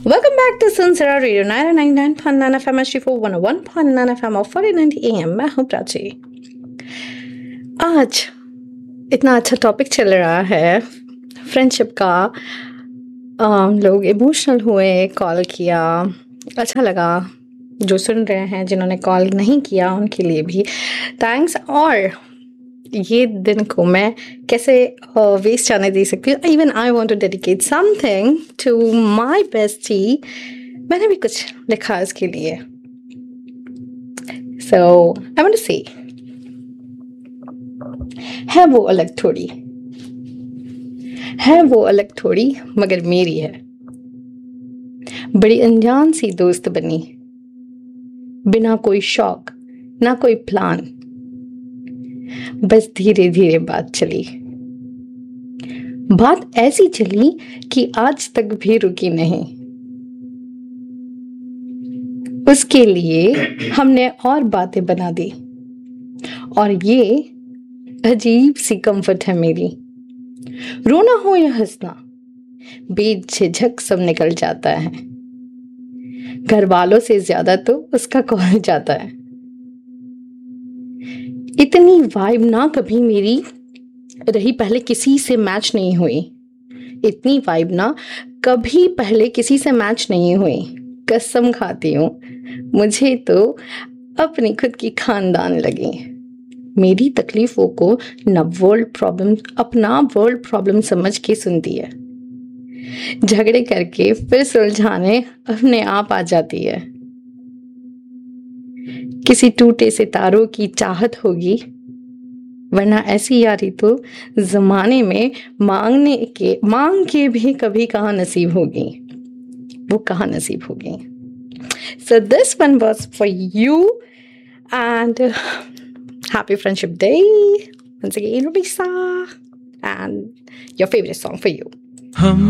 Welcome back to Sunsara Radio 99.9 FM HD4 101.9 FM और 4090 AM। मैं हूँ प्राची। आज इतना अच्छा टॉपिक चल रहा है फ्रेंडशिप का। लोग इमोशनल हुए, कॉल किया, अच्छा लगा। जो सुन रहे हैं, जिन्होंने कॉल नहीं किया, उनके लिए भी थैंक्स। और ये दिन को मैं कैसे वेस्ट जाने दे सकती हूँ। Even I want to dedicate something to my bestie. मैंने भी कुछ लिखा इसके लिए। सो आई वांट टू से है वो अलग थोड़ी, है वो अलग थोड़ी मगर मेरी है। बड़ी अनजान सी दोस्त बनी, बिना कोई शौक ना कोई प्लान, बस धीरे धीरे बात चली। बात ऐसी चली कि आज तक भी रुकी नहीं। उसके लिए हमने और बातें बना दी, और ये अजीब सी कंफर्ट है मेरी। रोना हो या हंसना, बेझिझक सब निकल जाता है। घर वालों से ज्यादा तो उसका कॉल जाता है। इतनी वाइब ना कभी मेरी रही पहले किसी से मैच नहीं हुई। इतनी वाइब ना कभी पहले किसी से मैच नहीं हुई। कसम खाती हूँ, मुझे तो अपनी खुद की खानदान लगी। मेरी तकलीफों को अपना वर्ल्ड प्रॉब्लम समझ के सुनती है। झगड़े करके फिर सुलझाने अपने आप आ जाती है। किसी टूटे सितारों की चाहत होगी, वरना ऐसी यारी तो जमाने में मांग के भी कभी कहाँ नसीब होगी। वो कहाँ नसीब होगी। So this one was for you, and happy Friendship Day once again, Rubisa, and your favorite song for you.